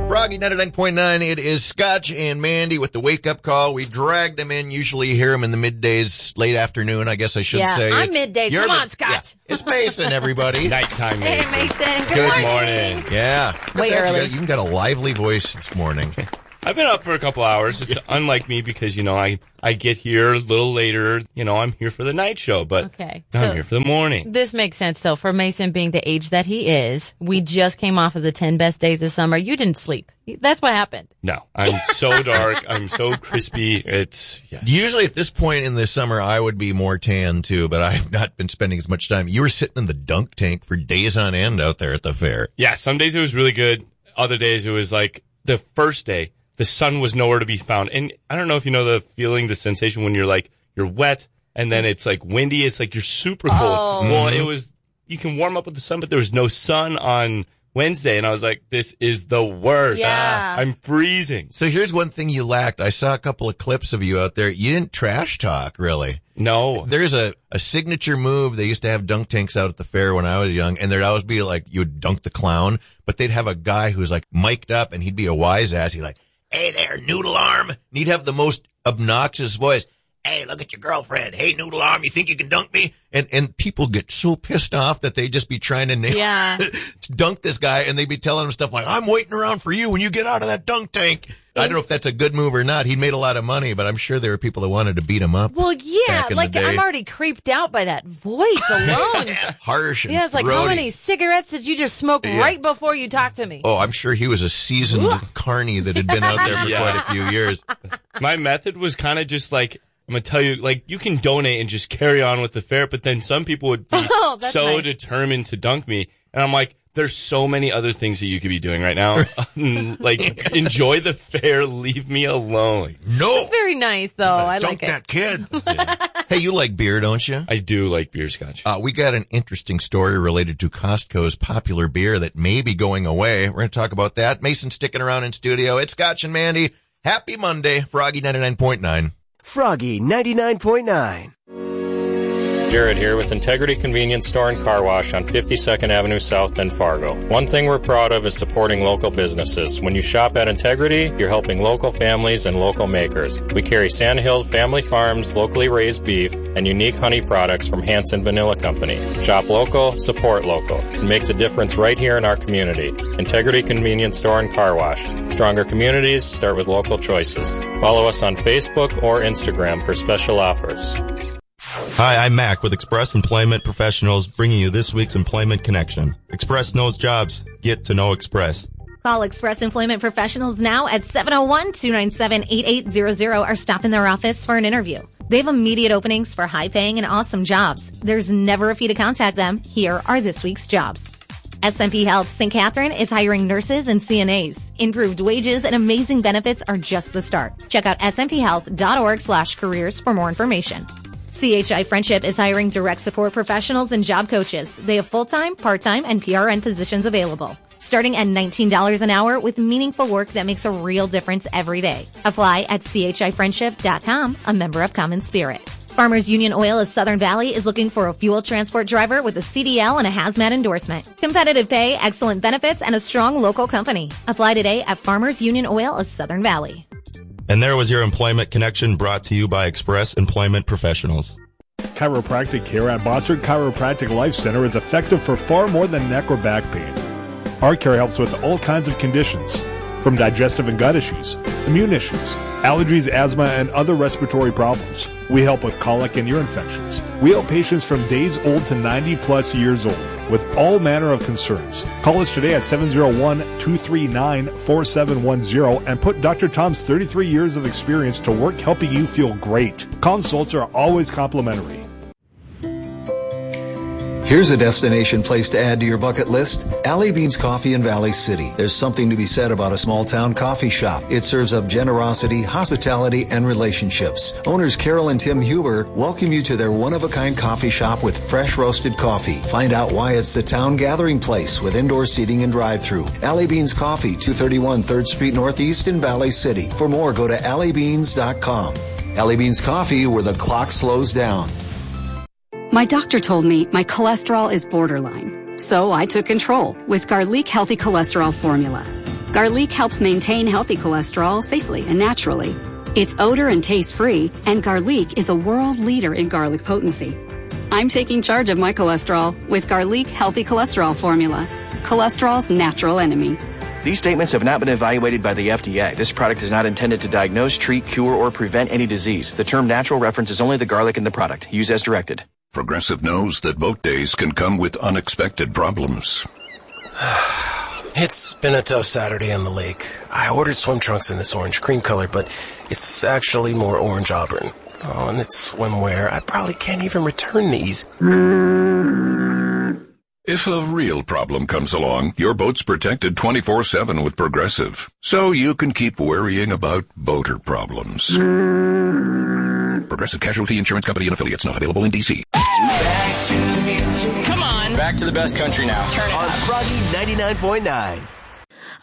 Froggy 99.9. It is Scotch and Mandy with the wake-up call. We dragged them in. Usually you hear them in the middays, late afternoon, I guess I should say. I'm middays. Come on, Scotch. Yeah. It's Mason, everybody. Nighttime Hey, Mason. Mason. Good morning. Yeah. Way early. You even got a lively voice this morning. I've been up for a couple hours. It's unlike me because, you know, I get here a little later. You know, I'm here for the night show, but Okay, I'm so here for the morning. this makes sense, though. For Mason being the age that he is, we just came off of the 10 best days this summer. You didn't sleep. That's what happened. No, I'm so dark. I'm so crispy. Usually at this point in the summer, I would be more tan, too, but I've not been spending as much time. You were sitting in the dunk tank for days on end out there at the fair. Yeah, some days it was really good. Other days it was like the first day, the sun was nowhere to be found. And I don't know if you know the feeling, the sensation when you're wet and then it's like windy. It's like you're super cold. Oh. Well, you can warm up with the sun, but there was no sun on Wednesday. And I was like, this is the worst. Yeah. I'm freezing. So here's one thing you lacked. I saw a couple of clips of you out there. You didn't trash talk, really. No. There's a signature move. They used to have dunk tanks out at the fair when I was young, and there'd always be like, you would dunk the clown, but they'd have a guy who's like mic'd up, and he'd be a wise ass. He'd like, hey there, noodle arm. And he'd have the most obnoxious voice. Hey, look at your girlfriend. Hey, noodle arm, you think you can dunk me? And people get so pissed off that they just be trying to dunk this guy, and they'd be telling him stuff like, I'm waiting around for you when you get out of that dunk tank. I don't know if that's a good move or not. He made a lot of money, but I'm sure there were people that wanted to beat him up. Well, yeah, back in like the day. I'm already creeped out by that voice alone. Harsh and Yeah, it's like, how throaty. many cigarettes did you just smoke right before you talked to me? Oh, I'm sure he was a seasoned carny that had been out there for quite a few years. My method was kind of just like, I'm going to tell you, like, you can donate and just carry on with the fair, but then some people would be so nice. determined to dunk me. And I'm like, there's so many other things that you could be doing right now. Like, enjoy the fair. Leave me alone. No. It's very nice, though. I Dunk like it. that kid. Hey, you like beer, don't you? I do like beer, Scotch. We got an interesting story related to Costco's popular beer that may be going away. We're going to talk about that. Mason sticking around in studio. It's Scotch and Mandy. Happy Monday. Froggy 99.9. Froggy 99.9. Jared here with Integrity Convenience Store and Car Wash on 52nd Avenue South in Fargo. One thing we're proud of is supporting local businesses. When you shop at Integrity, you're helping local families and local makers. We carry Sandhill Family Farms, locally raised beef, and unique honey products from Hanson Vanilla Company. Shop local, support local. It makes a difference right here in our community. Integrity Convenience Store and Car Wash. Stronger communities start with local choices. Follow us on Facebook or Instagram for special offers. Hi, I'm Mac with Express Employment Professionals, bringing you this week's Employment Connection. Express knows jobs. Get to know Express. Call Express Employment Professionals now at 701-297-8800 or stop in their office for an interview. They have immediate openings for high-paying and awesome jobs. There's never a fee to contact them. Here are this week's jobs. SMP Health St. Catherine is hiring nurses and CNAs. Improved wages and amazing benefits are just the start. Check out smphealth.org/careers for more information. CHI Friendship is hiring direct support professionals and job coaches. They have full-time, part-time, and PRN positions available. Starting at $19 an hour with meaningful work that makes a real difference every day. Apply at chifriendship.com, a member of Common Spirit. Farmers Union Oil of Southern Valley is looking for a fuel transport driver with a CDL and a hazmat endorsement. Competitive pay, excellent benefits, and a strong local company. Apply today at Farmers Union Oil of Southern Valley. And there was your Employment Connection brought to you by Express Employment Professionals. Chiropractic care at Bossard Chiropractic Life Center is effective for far more than neck or back pain. Our care helps with all kinds of conditions, from digestive and gut issues, immune issues, allergies, asthma, and other respiratory problems. We help with colic and ear infections. We help patients from days old to 90-plus years old with all manner of concerns. Call us today at 701-239-4710 and put Dr. Tom's 33 years of experience to work helping you feel great. Consults are always complimentary. Here's a destination place to add to your bucket list. Alley Beans Coffee in Valley City. There's something to be said about a small town coffee shop. It serves up generosity, hospitality, and relationships. Owners Carol and Tim Huber welcome you to their one-of-a-kind coffee shop with fresh roasted coffee. Find out why it's the town gathering place with indoor seating and drive-thru. Alley Beans Coffee, 231 3rd Street Northeast in Valley City. For more, go to alleybeans.com. Alley Beans Coffee, where the clock slows down. My doctor told me my cholesterol is borderline, so I took control with Garlic Healthy Cholesterol Formula. Garlic helps maintain healthy cholesterol safely and naturally. It's odor and taste-free, and Garlic is a world leader in garlic potency. I'm taking charge of my cholesterol with Garlic Healthy Cholesterol Formula, cholesterol's natural enemy. These statements have not been evaluated by the FDA. This product is not intended to diagnose, treat, cure, or prevent any disease. The term natural references only the garlic in the product. Use as directed. Progressive knows that boat days can come with unexpected problems. It's been a tough Saturday on the lake. I ordered swim trunks in this orange cream color, but it's actually more orange auburn. Oh, and it's swimwear. I probably can't even return these. If a real problem comes along, your boat's protected 24/7 with Progressive, so you can keep worrying about boater problems. Progressive Casualty Insurance Company and affiliates, not available in D.C. Back to the music. Come on. Back to the best country now. On Froggy 99.9.